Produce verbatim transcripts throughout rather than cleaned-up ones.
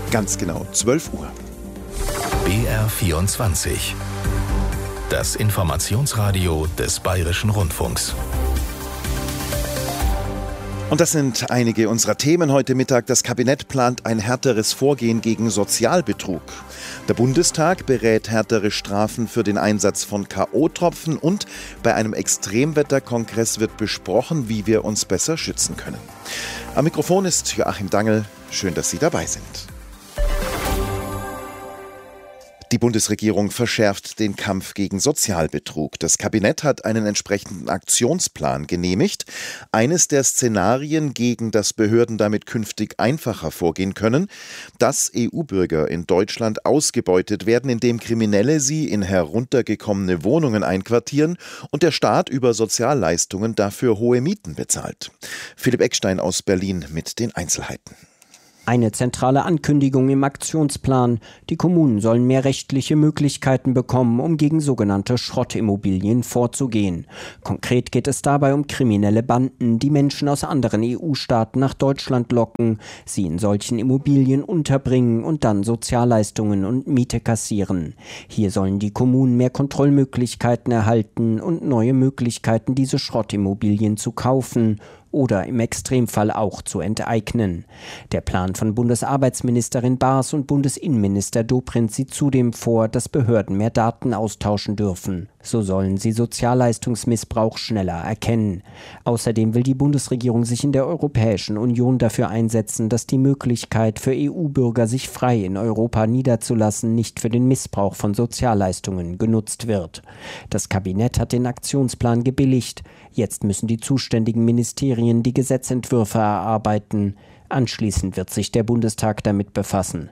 Ganz genau zwölf Uhr. B R vierundzwanzig. Das Informationsradio des Bayerischen Rundfunks. Und das sind einige unserer Themen heute Mittag. Das Kabinett plant ein härteres Vorgehen gegen Sozialbetrug. Der Bundestag berät härtere Strafen für den Einsatz von K O-Tropfen und bei einem Extremwetterkongress wird besprochen, wie wir uns besser schützen können. Am Mikrofon ist Joachim Dangel. Schön, dass Sie dabei sind. Die Bundesregierung verschärft den Kampf gegen Sozialbetrug. Das Kabinett hat einen entsprechenden Aktionsplan genehmigt. Eines der Szenarien, gegen das Behörden damit künftig einfacher vorgehen können, dass E U-Bürger in Deutschland ausgebeutet werden, indem Kriminelle sie in heruntergekommene Wohnungen einquartieren und der Staat über Sozialleistungen dafür hohe Mieten bezahlt. Philipp Eckstein aus Berlin mit den Einzelheiten. Eine zentrale Ankündigung im Aktionsplan. Die Kommunen sollen mehr rechtliche Möglichkeiten bekommen, um gegen sogenannte Schrottimmobilien vorzugehen. Konkret geht es dabei um kriminelle Banden, die Menschen aus anderen E U-Staaten nach Deutschland locken, sie in solchen Immobilien unterbringen und dann Sozialleistungen und Miete kassieren. Hier sollen die Kommunen mehr Kontrollmöglichkeiten erhalten und neue Möglichkeiten, diese Schrottimmobilien zu kaufen oder im Extremfall auch zu enteignen. Der Plan von Bundesarbeitsministerin Baas und Bundesinnenminister Dobrindt sieht zudem vor, dass Behörden mehr Daten austauschen dürfen. So sollen sie Sozialleistungsmissbrauch schneller erkennen. Außerdem will die Bundesregierung sich in der Europäischen Union dafür einsetzen, dass die Möglichkeit für E U-Bürger, sich frei in Europa niederzulassen, nicht für den Missbrauch von Sozialleistungen genutzt wird. Das Kabinett hat den Aktionsplan gebilligt. Jetzt müssen die zuständigen Ministerien die Gesetzentwürfe erarbeiten. Anschließend wird sich der Bundestag damit befassen.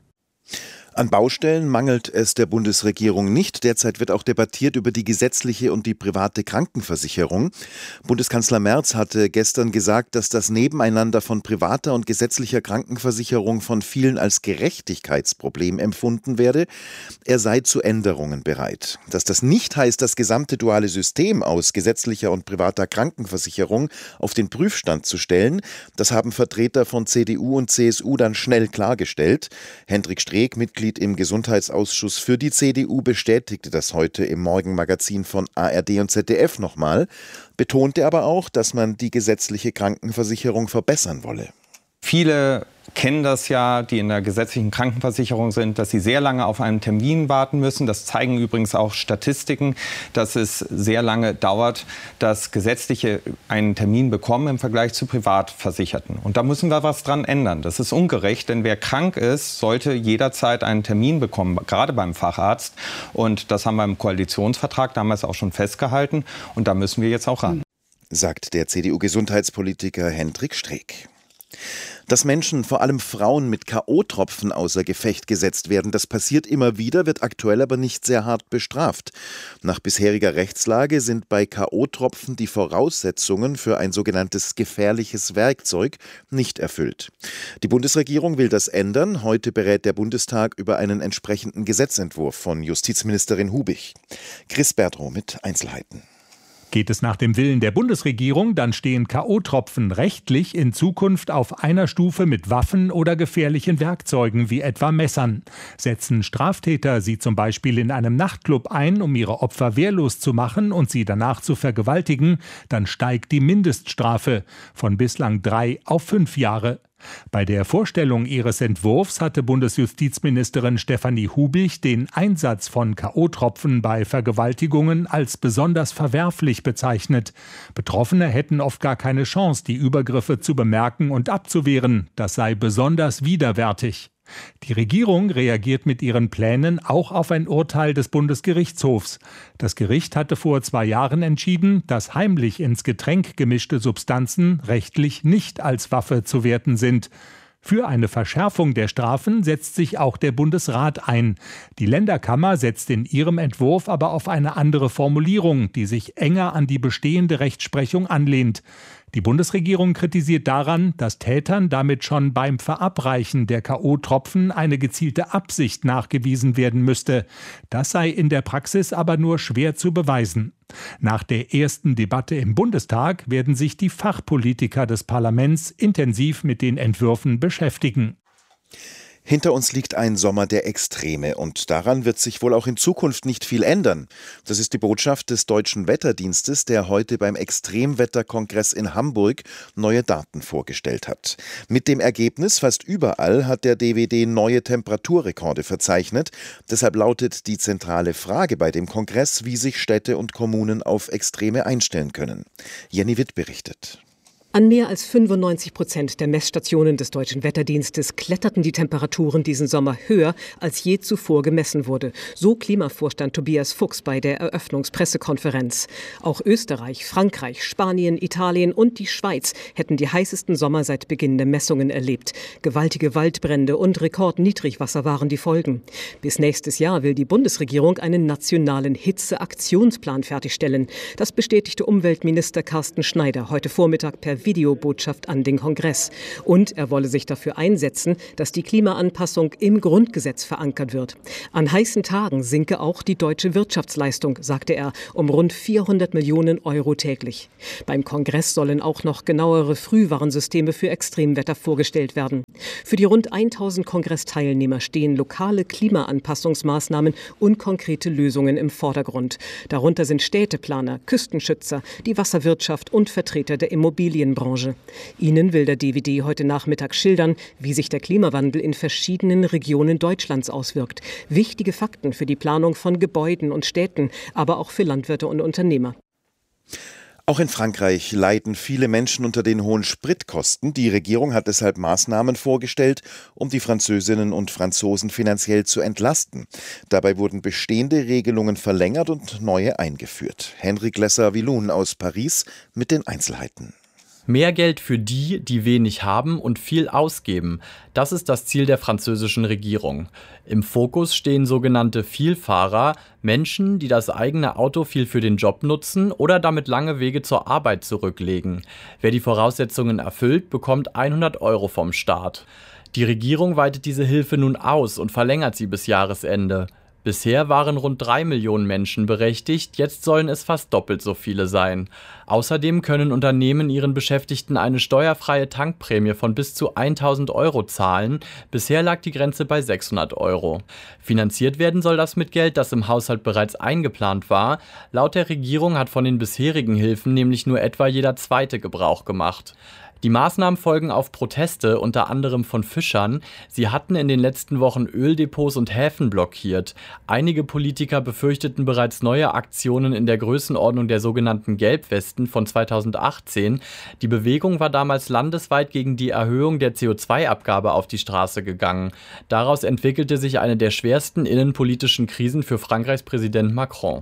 An Baustellen mangelt es der Bundesregierung nicht. Derzeit wird auch debattiert über die gesetzliche und die private Krankenversicherung. Bundeskanzler Merz hatte gestern gesagt, dass das Nebeneinander von privater und gesetzlicher Krankenversicherung von vielen als Gerechtigkeitsproblem empfunden werde. Er sei zu Änderungen bereit. Dass das nicht heißt, das gesamte duale System aus gesetzlicher und privater Krankenversicherung auf den Prüfstand zu stellen, das haben Vertreter von C D U und C S U dann schnell klargestellt. Hendrik Streeck, Mitglied im Gesundheitsausschuss für die C D U, bestätigte das heute im Morgenmagazin von A R D und Z D F nochmal, betonte aber auch, dass man die gesetzliche Krankenversicherung verbessern wolle. Viele kennen das ja, die in der gesetzlichen Krankenversicherung sind, dass sie sehr lange auf einen Termin warten müssen. Das zeigen übrigens auch Statistiken, dass es sehr lange dauert, dass Gesetzliche einen Termin bekommen im Vergleich zu Privatversicherten. Und da müssen wir was dran ändern. Das ist ungerecht, denn wer krank ist, sollte jederzeit einen Termin bekommen, gerade beim Facharzt. Und das haben wir im Koalitionsvertrag damals auch schon festgehalten. Und da müssen wir jetzt auch ran. Sagt der C D U-Gesundheitspolitiker Hendrik Streeck. Dass Menschen, vor allem Frauen, mit K O-Tropfen außer Gefecht gesetzt werden, das passiert immer wieder, wird aktuell aber nicht sehr hart bestraft. Nach bisheriger Rechtslage sind bei K O-Tropfen die Voraussetzungen für ein sogenanntes gefährliches Werkzeug nicht erfüllt. Die Bundesregierung will das ändern. Heute berät der Bundestag über einen entsprechenden Gesetzentwurf von Justizministerin Hubich. Chris Berdrow mit Einzelheiten. Geht es nach dem Willen der Bundesregierung, dann stehen K O-Tropfen rechtlich in Zukunft auf einer Stufe mit Waffen oder gefährlichen Werkzeugen wie etwa Messern. Setzen Straftäter sie zum Beispiel in einem Nachtclub ein, um ihre Opfer wehrlos zu machen und sie danach zu vergewaltigen, dann steigt die Mindeststrafe von bislang drei auf fünf Jahre. Bei der Vorstellung ihres Entwurfs hatte Bundesjustizministerin Stefanie Hubich den Einsatz von K O-Tropfen bei Vergewaltigungen als besonders verwerflich bezeichnet. Betroffene hätten oft gar keine Chance, die Übergriffe zu bemerken und abzuwehren. Das sei besonders widerwärtig. Die Regierung reagiert mit ihren Plänen auch auf ein Urteil des Bundesgerichtshofs. Das Gericht hatte vor zwei Jahren entschieden, dass heimlich ins Getränk gemischte Substanzen rechtlich nicht als Waffe zu werten sind. Für eine Verschärfung der Strafen setzt sich auch der Bundesrat ein. Die Länderkammer setzt in ihrem Entwurf aber auf eine andere Formulierung, die sich enger an die bestehende Rechtsprechung anlehnt. Die Bundesregierung kritisiert daran, dass Tätern damit schon beim Verabreichen der K O-Tropfen eine gezielte Absicht nachgewiesen werden müsste. Das sei in der Praxis aber nur schwer zu beweisen. Nach der ersten Debatte im Bundestag werden sich die Fachpolitiker des Parlaments intensiv mit den Entwürfen beschäftigen. Hinter uns liegt ein Sommer der Extreme und daran wird sich wohl auch in Zukunft nicht viel ändern. Das ist die Botschaft des Deutschen Wetterdienstes, der heute beim Extremwetterkongress in Hamburg neue Daten vorgestellt hat. Mit dem Ergebnis, fast überall hat der D W D neue Temperaturrekorde verzeichnet. Deshalb lautet die zentrale Frage bei dem Kongress, wie sich Städte und Kommunen auf Extreme einstellen können. Jenny Witt berichtet. An mehr als fünfundneunzig Prozent der Messstationen des Deutschen Wetterdienstes kletterten die Temperaturen diesen Sommer höher, als je zuvor gemessen wurde. So Klimavorstand Tobias Fuchs bei der Eröffnungspressekonferenz. Auch Österreich, Frankreich, Spanien, Italien und die Schweiz hätten die heißesten Sommer seit Beginn der Messungen erlebt. Gewaltige Waldbrände und Rekordniedrigwasser waren die Folgen. Bis nächstes Jahr will die Bundesregierung einen nationalen Hitzeaktionsplan fertigstellen. Das bestätigte Umweltminister Carsten Schneider heute Vormittag per Videobotschaft an den Kongress. Und er wolle sich dafür einsetzen, dass die Klimaanpassung im Grundgesetz verankert wird. An heißen Tagen sinke auch die deutsche Wirtschaftsleistung, sagte er, um rund vierhundert Millionen Euro täglich. Beim Kongress sollen auch noch genauere Frühwarnsysteme für Extremwetter vorgestellt werden. Für die rund tausend Kongressteilnehmer stehen lokale Klimaanpassungsmaßnahmen und konkrete Lösungen im Vordergrund. Darunter sind Städteplaner, Küstenschützer, die Wasserwirtschaft und Vertreter der Immobilienbranche. Ihnen will der D W D heute Nachmittag schildern, wie sich der Klimawandel in verschiedenen Regionen Deutschlands auswirkt. Wichtige Fakten für die Planung von Gebäuden und Städten, aber auch für Landwirte und Unternehmer. Auch in Frankreich leiden viele Menschen unter den hohen Spritkosten. Die Regierung hat deshalb Maßnahmen vorgestellt, um die Französinnen und Franzosen finanziell zu entlasten. Dabei wurden bestehende Regelungen verlängert und neue eingeführt. Henrik Lesser-Villon aus Paris mit den Einzelheiten. Mehr Geld für die, die wenig haben und viel ausgeben. Das ist das Ziel der französischen Regierung. Im Fokus stehen sogenannte Vielfahrer, Menschen, die das eigene Auto viel für den Job nutzen oder damit lange Wege zur Arbeit zurücklegen. Wer die Voraussetzungen erfüllt, bekommt hundert Euro vom Staat. Die Regierung weitet diese Hilfe nun aus und verlängert sie bis Jahresende. Bisher waren rund drei Millionen Menschen berechtigt, jetzt sollen es fast doppelt so viele sein. Außerdem können Unternehmen ihren Beschäftigten eine steuerfreie Tankprämie von bis zu tausend Euro zahlen. Bisher lag die Grenze bei sechshundert Euro. Finanziert werden soll das mit Geld, das im Haushalt bereits eingeplant war. Laut der Regierung hat von den bisherigen Hilfen nämlich nur etwa jeder zweite Gebrauch gemacht. Die Maßnahmen folgen auf Proteste, unter anderem von Fischern. Sie hatten in den letzten Wochen Öldepots und Häfen blockiert. Einige Politiker befürchteten bereits neue Aktionen in der Größenordnung der sogenannten Gelbwesten von zweitausendachtzehn. Die Bewegung war damals landesweit gegen die Erhöhung der C O zwei Abgabe auf die Straße gegangen. Daraus entwickelte sich eine der schwersten innenpolitischen Krisen für Frankreichs Präsident Macron.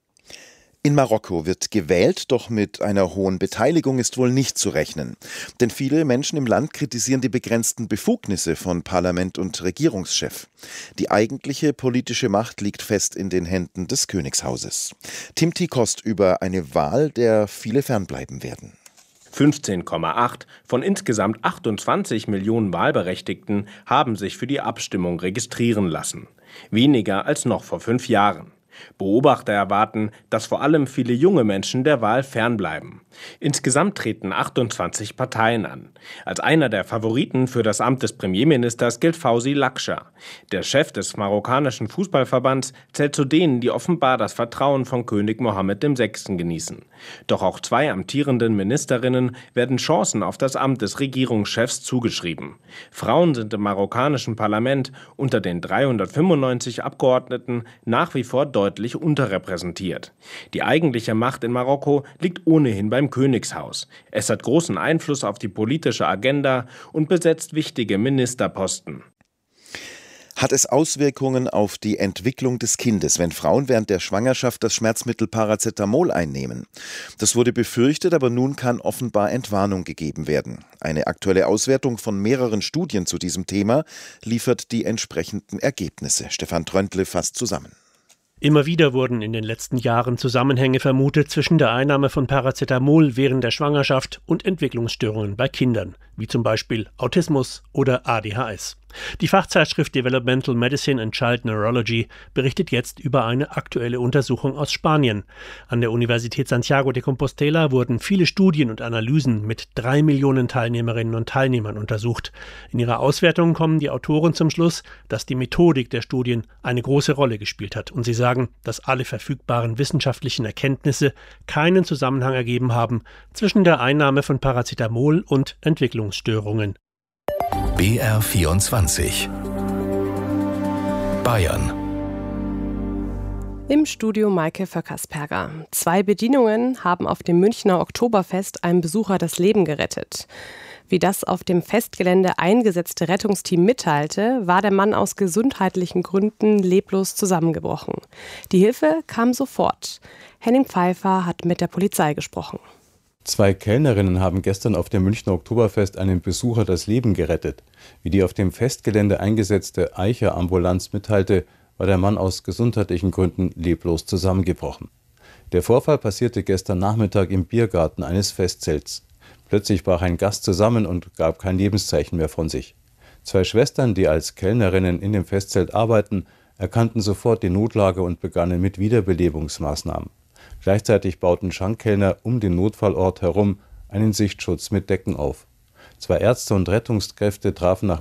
In Marokko wird gewählt, doch mit einer hohen Beteiligung ist wohl nicht zu rechnen. Denn viele Menschen im Land kritisieren die begrenzten Befugnisse von Parlament und Regierungschef. Die eigentliche politische Macht liegt fest in den Händen des Königshauses. Tim Tikost über eine Wahl, der viele fernbleiben werden. fünfzehn Komma acht von insgesamt achtundzwanzig Millionen Wahlberechtigten haben sich für die Abstimmung registrieren lassen. Weniger als noch vor fünf Jahren. Beobachter erwarten, dass vor allem viele junge Menschen der Wahl fernbleiben. Insgesamt treten achtundzwanzig Parteien an. Als einer der Favoriten für das Amt des Premierministers gilt Fawzi Lakşa. Der Chef des marokkanischen Fußballverbands zählt zu denen, die offenbar das Vertrauen von König Mohammed der Sechste genießen. Doch auch zwei amtierenden Ministerinnen werden Chancen auf das Amt des Regierungschefs zugeschrieben. Frauen sind im marokkanischen Parlament unter den dreihundertfünfundneunzig Abgeordneten nach wie vor deutlich unterrepräsentiert. Die eigentliche Macht in Marokko liegt ohnehin beim Königshaus. Es hat großen Einfluss auf die politische Agenda und besetzt wichtige Ministerposten. Hat es Auswirkungen auf die Entwicklung des Kindes, wenn Frauen während der Schwangerschaft das Schmerzmittel Paracetamol einnehmen? Das wurde befürchtet, aber nun kann offenbar Entwarnung gegeben werden. Eine aktuelle Auswertung von mehreren Studien zu diesem Thema liefert die entsprechenden Ergebnisse. Stefan Tröntle fasst zusammen. Immer wieder wurden in den letzten Jahren Zusammenhänge vermutet zwischen der Einnahme von Paracetamol während der Schwangerschaft und Entwicklungsstörungen bei Kindern, wie zum Beispiel Autismus oder A D H S. Die Fachzeitschrift Developmental Medicine and Child Neurology berichtet jetzt über eine aktuelle Untersuchung aus Spanien. An der Universität Santiago de Compostela wurden viele Studien und Analysen mit drei Millionen Teilnehmerinnen und Teilnehmern untersucht. In ihrer Auswertung kommen die Autoren zum Schluss, dass die Methodik der Studien eine große Rolle gespielt hat. Und sie sagen, dass alle verfügbaren wissenschaftlichen Erkenntnisse keinen Zusammenhang ergeben haben zwischen der Einnahme von Paracetamol und Entwicklungsstörungen. B R vierundzwanzig Bayern. Im Studio Maike Vöckersperger. Zwei Bedienungen haben auf dem Münchner Oktoberfest einem Besucher das Leben gerettet. Wie das auf dem Festgelände eingesetzte Rettungsteam mitteilte, war der Mann aus gesundheitlichen Gründen leblos zusammengebrochen. Die Hilfe kam sofort. Henning Pfeiffer hat mit der Polizei gesprochen. Zwei Kellnerinnen haben gestern auf dem Münchner Oktoberfest einem Besucher das Leben gerettet. Wie die auf dem Festgelände eingesetzte Eicher-Ambulanz mitteilte, war der Mann aus gesundheitlichen Gründen leblos zusammengebrochen. Der Vorfall passierte gestern Nachmittag im Biergarten eines Festzelts. Plötzlich brach ein Gast zusammen und gab kein Lebenszeichen mehr von sich. Zwei Schwestern, die als Kellnerinnen in dem Festzelt arbeiten, erkannten sofort die Notlage und begannen mit Wiederbelebungsmaßnahmen. Gleichzeitig bauten Schankkellner um den Notfallort herum einen Sichtschutz mit Decken auf. Zwei Ärzte und Rettungskräfte trafen nach